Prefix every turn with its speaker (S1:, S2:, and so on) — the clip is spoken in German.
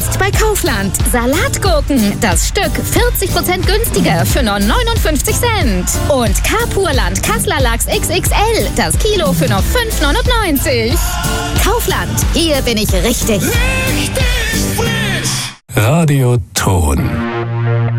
S1: Jetzt bei Kaufland. Salatgurken, das Stück 40% günstiger für nur 59 Cent. Und Carpurland Kasseler Lachs XXL, das Kilo für nur 5,99. Kaufland, hier bin ich richtig.
S2: Richtig frisch. Radio Ton.